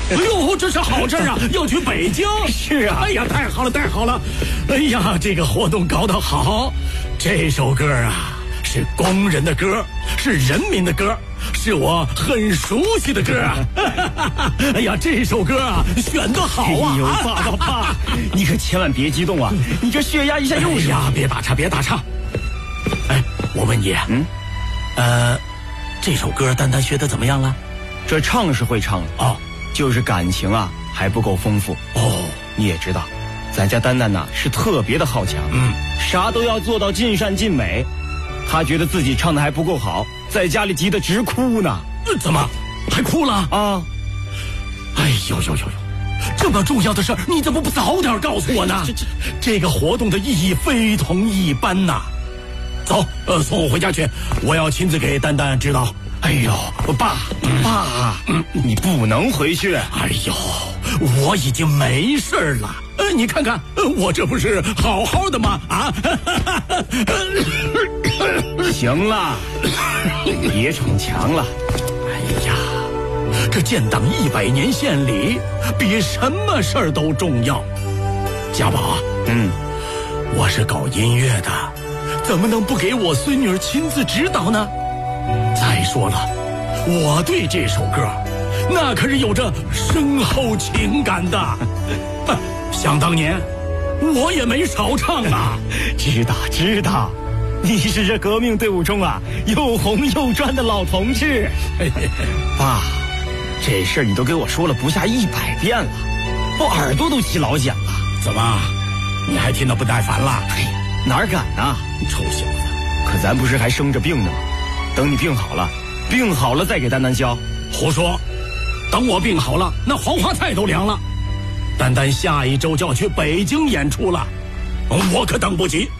哎呦，这是好事啊！要去北京。 是啊。 哎呀，太好了，太好了！哎呀，这个活动搞得好。这首歌啊，是工人的歌，是人民的歌，是我很熟悉的歌啊！哎呀，这首歌啊，选得好啊！ 哎呦，爸，你可千万别激动啊！你这血压一下又是…… 哎呀，别打岔，别打岔。哎，我问你，这首歌丹丹学得怎么样了？ 这唱是会唱了哦， 就是感情啊还不够丰富哦。 你也知道，咱家丹丹呐是特别的好强，啥都要做到尽善尽美。他觉得自己唱的还不够好，在家里急得直哭呢。 怎么还哭了啊？ 哎呦，这么重要的事儿，你怎么不早点告诉我呢？这个活动的意义非同一般呐！走，送我回家去，我要亲自给丹丹指导。 哎呦，爸，你不能回去。 哎呦，我已经没事了。你看看，我这不是好好的吗？啊！ 行了，别逞强了。 哎呀，这建党100年献礼，比什么事儿都重要。家宝，我是搞音乐的，怎么能不给我孙女儿亲自指导呢？再说了，我对这首歌那可是有着深厚情感的。想当年我也没少唱啊。 知道，你是这革命队伍中啊又红又专的老同志。爸，这事儿你都给我说了不下100遍了，我耳朵都起老茧了。 怎么，你还听得不耐烦了？ 哪儿敢啊， 臭小子！ 可咱不是还生着病呢吗？等你病好了再给丹丹教。 胡说！等我病好了，那黄花菜都凉了。丹丹下一周就要去北京演出了，我可等不及。